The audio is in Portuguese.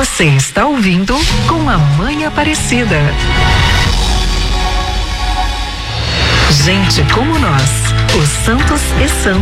Você está ouvindo Com a Mãe Aparecida. Gente como nós, os santos e santos.